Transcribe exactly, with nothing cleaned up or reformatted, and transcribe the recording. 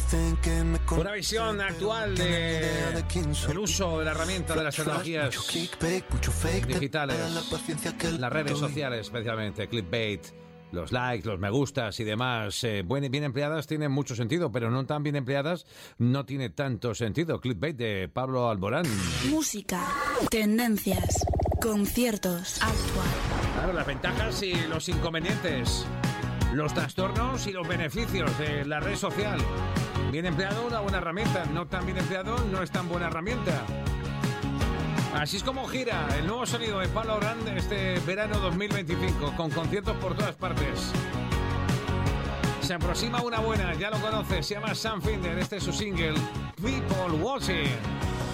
Una visión actual de el uso de la herramienta de las tecnologías digitales, las redes sociales especialmente, clickbait, los likes, los me gustas y demás, eh, bien, bien empleadas tienen mucho sentido, pero no tan bien empleadas no tiene tanto sentido. Clickbait de Pablo Alborán. Música, tendencias, conciertos, actual. Claro, las ventajas y los inconvenientes, los trastornos y los beneficios de la red social. Bien empleado, una buena herramienta. No tan bien empleado, no es tan buena herramienta. Así es como gira el nuevo sonido de Pablo Alborán este verano dos mil veinticinco, con conciertos por todas partes. Se aproxima una buena, ya lo conoces, se llama Sam Finder, este es su single, People Watching.